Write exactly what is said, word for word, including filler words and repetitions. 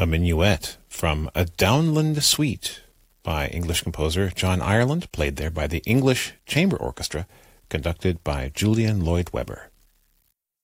a minuet from A Downland Suite by English composer John Ireland, played there by the English Chamber Orchestra, conducted by Julian Lloyd Webber.